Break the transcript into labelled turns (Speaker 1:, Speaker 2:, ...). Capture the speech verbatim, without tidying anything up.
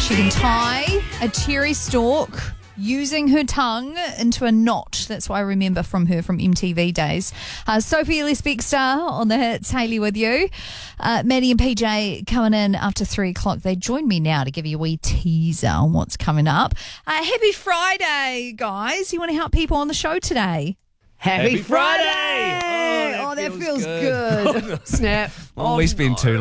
Speaker 1: She can tie a cherry stalk using her tongue into a knot. That's what I remember from her from M T V days. Uh, Sophie Ellis-Bextor on the hits. Hayley with you. Uh, Maddie and P J coming in after three o'clock. They join me now to give you a wee teaser on what's coming up. Uh, happy Friday, guys. You want to help people on the show today?
Speaker 2: Happy,
Speaker 3: Happy
Speaker 2: Friday!
Speaker 3: Friday!
Speaker 1: Oh, that
Speaker 3: feels
Speaker 1: feels
Speaker 3: good.
Speaker 1: good.
Speaker 2: Snap.
Speaker 3: Always been too